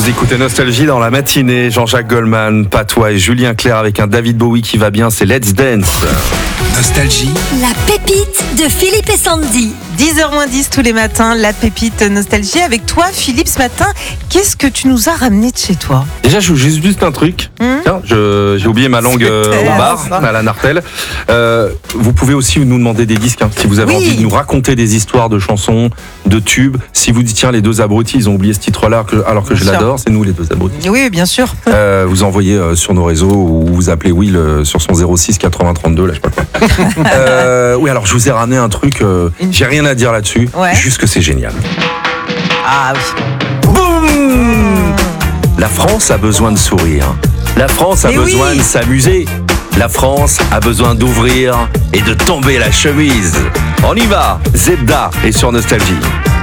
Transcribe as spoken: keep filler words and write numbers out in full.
écoutez Nostalgie dans la matinée. Jean-Jacques Goldman, Patois et Julien Clerc avec un David Bowie qui va bien, c'est Let's Dance. Nostalgie. La pépite de Philippe et Sandy. dix heures moins dix tous les matins, la pépite Nostalgie. Avec toi, Philippe, ce matin, qu'est-ce que tu nous as ramené de chez toi ? Déjà, je vous dis juste un truc. Mmh. Tiens, je, j'ai oublié ma langue euh, au bar, à la Nartelle. Euh, vous pouvez aussi nous demander des disques, hein, si vous avez Oui. envie de nous raconter des histoires de chansons, de tubes. Si vous dites, tiens, les deux abrutis, ils ont oublié ce titre-là que, alors que Bien je sûr. l'adore, c'est nous les deux abrutis. Oui, bien sûr. Euh, vous envoyez euh, sur nos réseaux ou vous appelez Will euh, sur son zéro six quatre-vingts trente-deux, là, je sais pas quoi. euh, oui, alors je vous ai ramené un truc, euh, Une- j'ai rien à dire là-dessus, Ouais. juste que c'est génial. Ah oui. Boum ! La France a besoin de sourire. La France a Mais besoin oui. de s'amuser. La France a besoin d'ouvrir et de tomber la chemise. On y va. Zebda est sur Nostalgie.